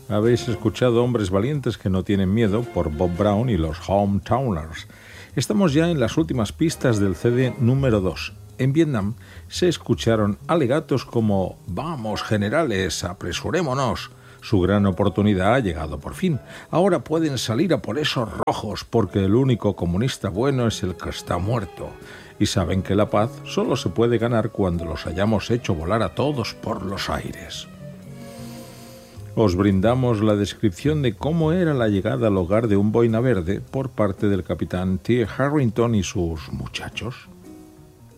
Habéis escuchado Hombres Valientes que no tienen miedo por Bob Brown y los Hometowners. Estamos ya en las últimas pistas del CD número 2. En Vietnam se escucharon alegatos como «Vamos, generales, apresurémonos». Su gran oportunidad ha llegado por fin. Ahora pueden salir a por esos rojos porque el único comunista bueno es el que está muerto. Y saben que la paz solo se puede ganar cuando los hayamos hecho volar a todos por los aires. Os brindamos la descripción de cómo era la llegada al hogar de un boina verde por parte del capitán T. Harrington y sus muchachos.